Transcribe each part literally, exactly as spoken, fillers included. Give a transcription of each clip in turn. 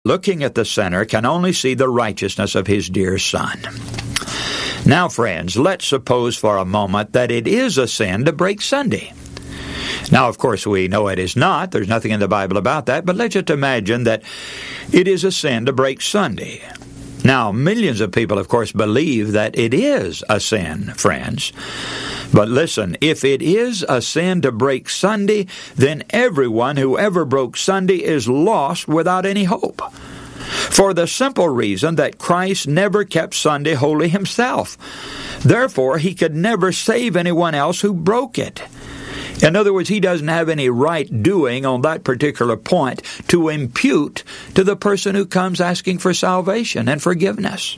looking at the sinner, can only see the righteousness of his dear Son. Now, friends, let's suppose for a moment that it is a sin to break Sunday. Now, of course, we know it is not. There's nothing in the Bible about that. But let's just imagine that it is a sin to break Sunday. Now, millions of people, of course, believe that it is a sin, friends. But listen, if it is a sin to break Sunday, then everyone who ever broke Sunday is lost without any hope. For the simple reason that Christ never kept Sunday holy himself. Therefore, he could never save anyone else who broke it. In other words, he doesn't have any right doing on that particular point to impute to the person who comes asking for salvation and forgiveness.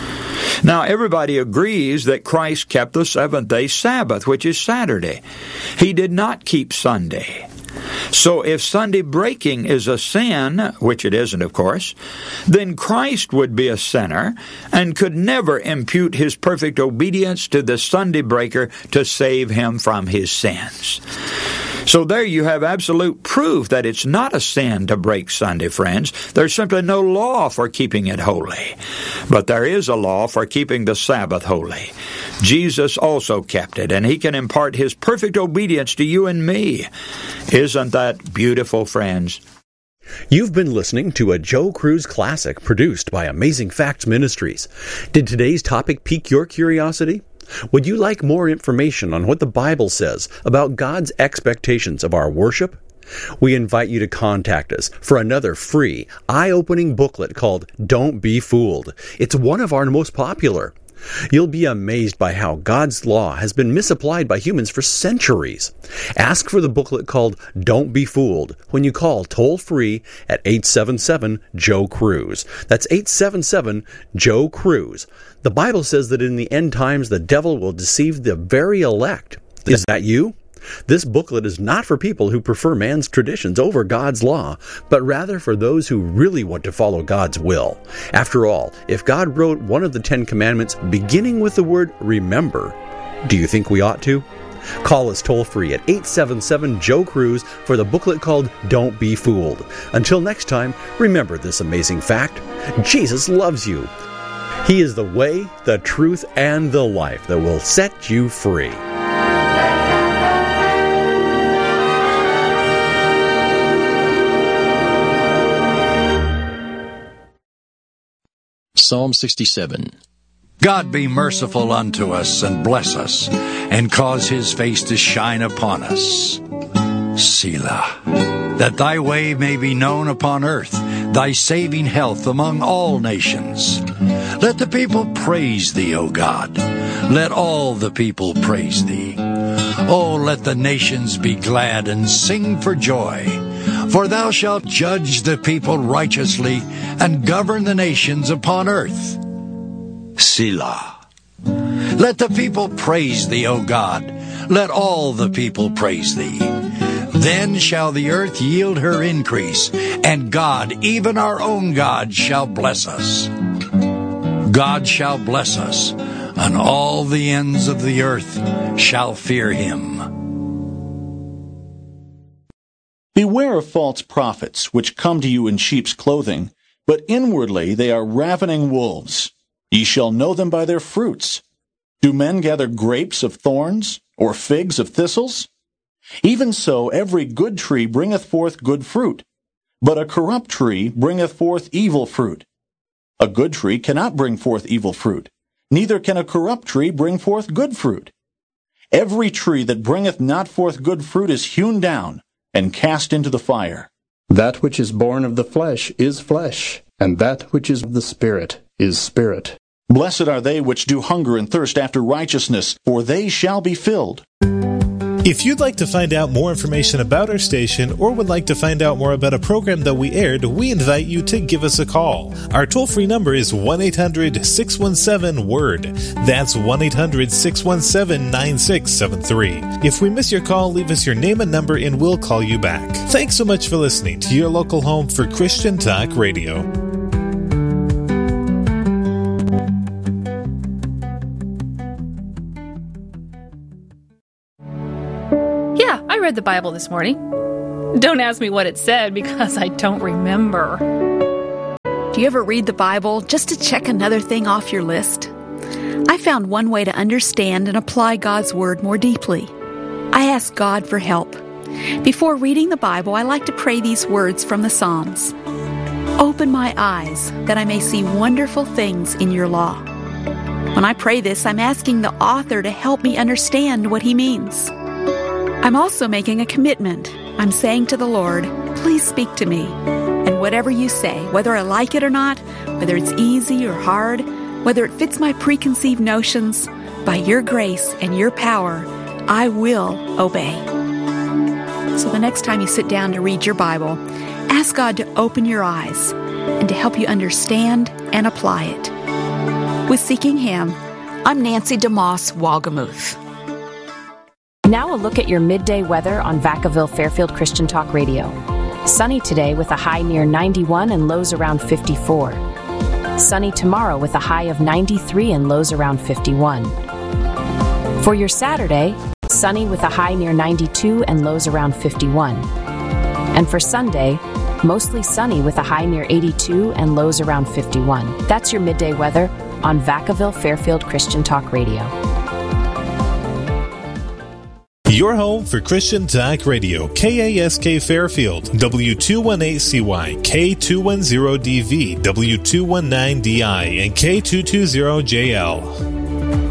Now, everybody agrees that Christ kept the seventh-day Sabbath, which is Saturday. He did not keep Sunday. So if Sunday breaking is a sin, which it isn't, of course, then Christ would be a sinner and could never impute his perfect obedience to the Sunday breaker to save him from his sins. So there you have absolute proof that it's not a sin to break Sunday, friends. There's simply no law for keeping it holy. But there is a law for keeping the Sabbath holy. Jesus also kept it, and he can impart his perfect obedience to you and me. Isn't that beautiful, friends? You've been listening to a Joe Cruz Classic produced by Amazing Facts Ministries. Did today's topic pique your curiosity? Would you like more information on what the Bible says about God's expectations of our worship? We invite you to contact us for another free, eye-opening booklet called Don't Be Fooled. It's one of our most popular. You'll be amazed by how God's law has been misapplied by humans for centuries. Ask for the booklet called Don't Be Fooled when you call toll-free at eight seven seven, Joe Cruz. That's eight seven seven, Joe Cruz. The Bible says that in the end times the devil will deceive the very elect. Is that you? This booklet is not for people who prefer man's traditions over God's law, but rather for those who really want to follow God's will. After all, if God wrote one of the Ten Commandments beginning with the word remember, do you think we ought to? Call us toll-free at eight seven seven, Joe Cruz for the booklet called Don't Be Fooled. Until next time, remember this amazing fact. Jesus loves you. He is the way, the truth, and the life that will set you free. Psalm sixty-seven. God be merciful unto us, and bless us, and cause his face to shine upon us. Selah. That thy way may be known upon earth, thy saving health among all nations. Let the people praise thee, O God. Let all the people praise thee. O let the nations be glad and sing for joy. For thou shalt judge the people righteously, and govern the nations upon earth. Selah. Let the people praise thee, O God. Let all the people praise thee. Then shall the earth yield her increase, and God, even our own God, shall bless us. God shall bless us, and all the ends of the earth shall fear him. Beware of false prophets, which come to you in sheep's clothing, but inwardly they are ravening wolves. Ye shall know them by their fruits. Do men gather grapes of thorns, or figs of thistles? Even so every good tree bringeth forth good fruit, but a corrupt tree bringeth forth evil fruit. A good tree cannot bring forth evil fruit, neither can a corrupt tree bring forth good fruit. Every tree that bringeth not forth good fruit is hewn down, and cast into the fire. That which is born of the flesh is flesh, and that which is of the Spirit is spirit. Blessed are they which do hunger and thirst after righteousness, for they shall be filled. If you'd like to find out more information about our station or would like to find out more about a program that we aired, we invite you to give us a call. Our toll-free number is one eight hundred, six one seven, W O R D. That's one eight hundred, six one seven, nine six seven three. If we miss your call, leave us your name and number and we'll call you back. Thanks so much for listening to your local home for Christian Talk Radio. I read the Bible this morning. Don't ask me what it said because I don't remember. Do you ever read the Bible just to check another thing off your list? I found one way to understand and apply God's Word more deeply. I ask God for help. Before reading the Bible, I like to pray these words from the Psalms. Open my eyes, that I may see wonderful things in your law. When I pray this, I'm asking the author to help me understand what he means. I'm also making a commitment. I'm saying to the Lord, please speak to me. And whatever you say, whether I like it or not, whether it's easy or hard, whether it fits my preconceived notions, by your grace and your power, I will obey. So the next time you sit down to read your Bible, ask God to open your eyes and to help you understand and apply it. With Seeking Him, I'm Nancy DeMoss Walgamuth. Now a look at your midday weather on Vacaville Fairfield Christian Talk Radio. Sunny today with a high near ninety-one and lows around fifty-four. Sunny tomorrow with a high of ninety-three and lows around fifty-one. For your Saturday, sunny with a high near ninety-two and lows around fifty-one. And for Sunday, mostly sunny with a high near eighty-two and lows around fifty-one. That's your midday weather on Vacaville Fairfield Christian Talk Radio. Your home for Christian Talk Radio, K A S K Fairfield, W two eighteen C Y, K two ten D V, W two nineteen D I, and K two twenty J L.